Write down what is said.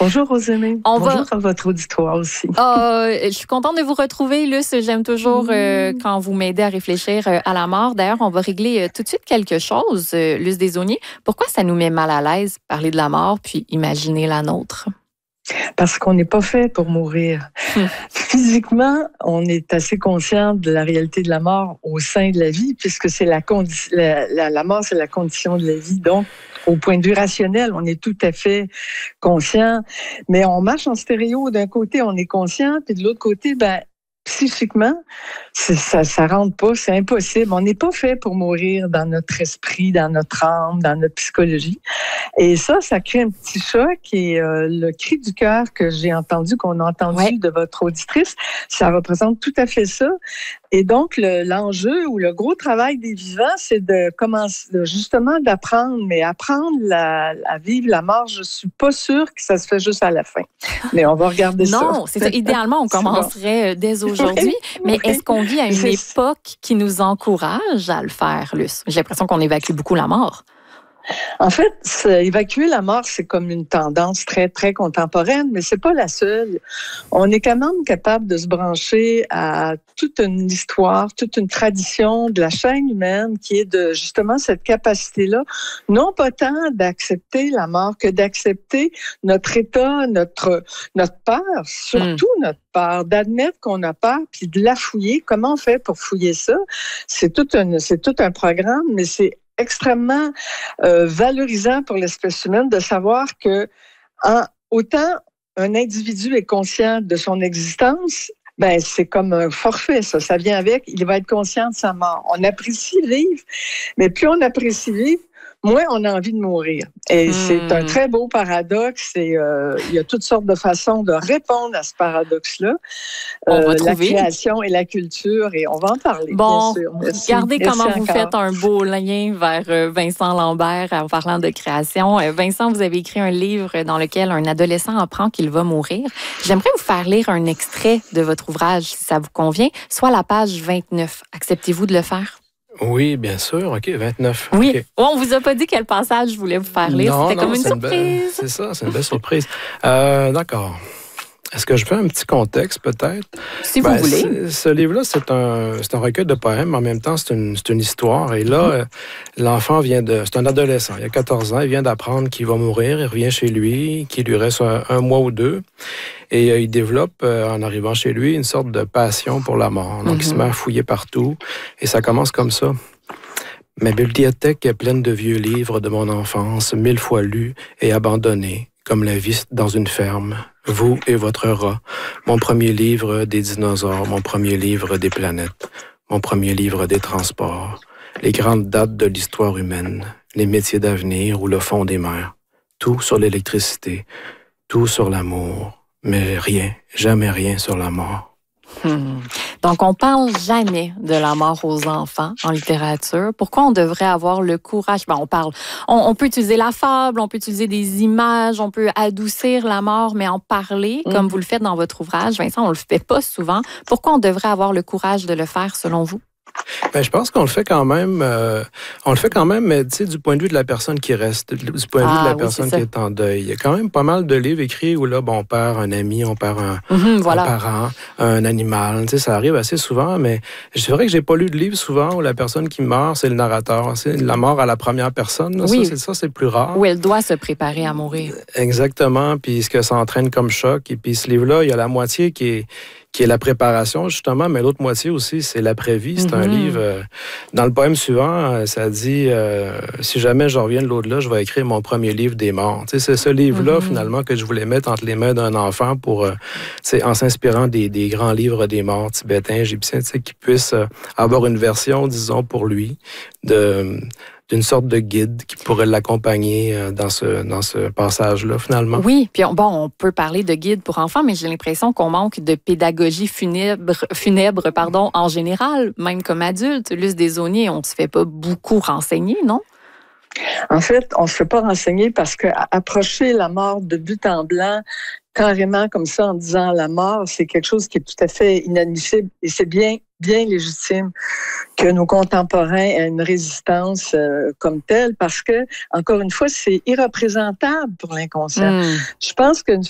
Bonjour Rosemée. Bonjour à votre auditoire aussi. Je suis contente de vous retrouver, Luce. J'aime toujours quand vous m'aidez à réfléchir à la mort. D'ailleurs, on va régler tout de suite quelque chose, Luce Desaulniers. Pourquoi ça nous met mal à l'aise parler de la mort puis imaginer la nôtre? Parce qu'on n'est pas fait pour mourir. Physiquement, on est assez conscient de la réalité de la mort au sein de la vie, puisque c'est la mort, c'est la condition de la vie. Donc, au point de vue rationnel, on est tout à fait conscient. Mais on marche en stéréo. D'un côté, on est conscient, puis de l'autre côté, psychiquement, ça rentre pas, c'est impossible. On n'est pas fait pour mourir dans notre esprit, dans notre âme, dans notre psychologie. Et ça crée un petit choc. Et le cri du cœur que j'ai entendu, qu'on a entendu de votre auditrice, ça représente tout à fait ça. Et donc, l'enjeu ou le gros travail des vivants, c'est de commencer, justement, d'apprendre, mais apprendre à vivre la mort, je suis pas sûre que ça se fait juste à la fin. Mais on va regarder ça. Non, c'est ça. Idéalement, on commencerait dès aujourd'hui. Mais est-ce qu'on vit à une époque qui nous encourage à le faire, Luce? J'ai l'impression qu'on évacue beaucoup la mort. En fait, évacuer la mort, c'est comme une tendance très, très contemporaine, mais c'est pas la seule. On est quand même capable de se brancher à toute une histoire, toute une tradition de la chaîne humaine qui est de, justement, cette capacité-là, non pas tant d'accepter la mort que d'accepter notre état, notre peur, surtout notre peur, d'admettre qu'on a peur, puis de la fouiller. Comment on fait pour fouiller ça? C'est tout un programme, mais c'est extrêmement valorisant pour l'espèce humaine de savoir que autant un individu est conscient de son existence, c'est comme un forfait, ça vient avec, il va être conscient de sa mort. On apprécie vivre, mais plus on apprécie vivre, moins on a envie de mourir. Et c'est un très beau paradoxe et il y a toutes sortes de façons de répondre à ce paradoxe-là. La création et la culture, et on va en parler, bien sûr. Regardez comment vous faites un beau lien vers Vincent Lambert en parlant de création. Vincent, vous avez écrit un livre dans lequel un adolescent apprend qu'il va mourir. J'aimerais vous faire lire un extrait de votre ouvrage, si ça vous convient, soit la page 29. Acceptez-vous de le faire? Oui, bien sûr. OK, 29. Oui. Okay. On vous a pas dit quel passage je voulais vous faire lire. C'était comme une surprise. C'est ça, c'est une belle surprise. D'accord. Est-ce que je fais un petit contexte, peut-être? Si vous voulez. Ce livre-là, c'est un recueil de poèmes, mais en même temps, c'est une histoire. Et là, l'enfant c'est un adolescent, il a 14 ans, il vient d'apprendre qu'il va mourir, il revient chez lui, qu'il lui reste un mois ou deux. Et il développe, en arrivant chez lui, une sorte de passion pour la mort. Donc, il se met à fouiller partout. Et ça commence comme ça. Ma bibliothèque est pleine de vieux livres de mon enfance, 1000 fois lus et abandonnés, comme la vie dans une ferme. Vous et votre rat. Mon premier livre des dinosaures, mon premier livre des planètes, mon premier livre des transports, les grandes dates de l'histoire humaine, les métiers d'avenir ou le fond des mers. Tout sur l'électricité, tout sur l'amour. Mais rien, jamais rien sur la mort. Donc, on parle jamais de la mort aux enfants en littérature. Pourquoi on devrait avoir le courage? On peut utiliser la fable, on peut utiliser des images, on peut adoucir la mort, mais en parler, comme vous le faites dans votre ouvrage, Vincent, on le fait pas souvent. Pourquoi on devrait avoir le courage de le faire, selon vous? Je pense qu'on le fait quand même. Mais tu sais, du point de vue de la personne qui reste, du point de vue de la personne qui est en deuil. Il y a quand même pas mal de livres écrits où là, on perd un ami, on perd un parent, un animal. Tu sais, ça arrive assez souvent, mais c'est vrai que j'ai pas lu de livre souvent où la personne qui meurt, c'est le narrateur. C'est la mort à la première personne. Là. Oui. Ça, c'est plus rare. Où elle doit se préparer à mourir. Exactement. Puis ce que ça entraîne comme choc. Et puis ce livre-là, il y a la moitié qui est la préparation, justement, mais l'autre moitié aussi, c'est l'après-vie. C'est un livre... dans le poème suivant, ça dit « Si jamais je reviens de l'au-delà, je vais écrire mon premier livre des morts. » C'est ce livre-là, finalement, que je voulais mettre entre les mains d'un enfant pour, en s'inspirant des grands livres des morts tibétains, égyptiens, qui puissent avoir une version, disons, pour lui, d'une sorte de guide qui pourrait l'accompagner dans ce passage-là, finalement. Oui, puis on peut parler de guide pour enfants, mais j'ai l'impression qu'on manque de pédagogie funèbre, en général, même comme adulte. Luce Desaulniers, on ne se fait pas beaucoup renseigner, non? En fait, on ne se fait pas renseigner parce qu'approcher la mort de but en blanc, carrément comme ça, en disant la mort, c'est quelque chose qui est tout à fait inadmissible et c'est bien légitime que nos contemporains aient une résistance comme telle parce que, encore une fois, c'est irreprésentable pour l'inconscient. Je pense qu'une